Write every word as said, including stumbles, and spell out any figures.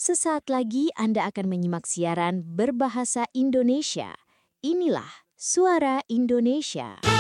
Sesaat lagi Anda akan menyimak siaran berbahasa Indonesia. Inilah Suara Indonesia.